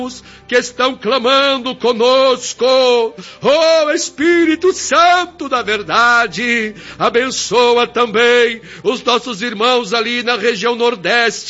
que estão clamando conosco. Oh, Espírito Santo da verdade, abençoa também os nossos irmãos ali na região Nordeste,